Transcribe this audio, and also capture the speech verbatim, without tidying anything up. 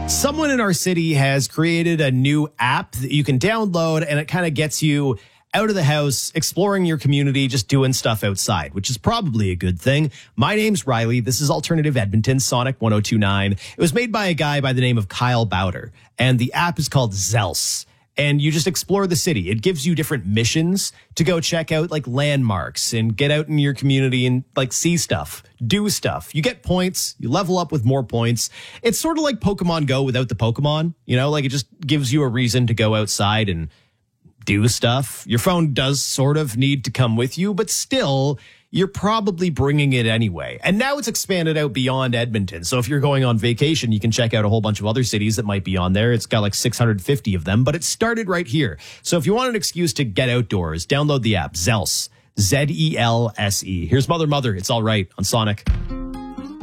Someone in our city has created a new app that you can download, and it kind of gets you out of the house, exploring your community, just doing stuff outside, which is probably a good thing. My name's Riley. This is Alternative Edmonton, Sonic one oh two point nine. It was made by a guy by the name of Kyle Bowder, and the app is called Zels. And you just explore the city. It gives you different missions to go check out, like landmarks, and get out in your community and like see stuff, do stuff. You get points, you level up with more points. It's sort of like Pokemon Go without the Pokemon, you know, like it just gives you a reason to go outside and do stuff. Your phone does sort of need to come with you, but still, you're probably bringing it anyway. And now it's expanded out beyond Edmonton. So if you're going on vacation, you can check out a whole bunch of other cities that might be on there. It's got like six hundred fifty of them, but it started right here. So if you want an excuse to get outdoors, download the app, Zels, Z E L S E. Here's Mother Mother, It's All Right on Sonic.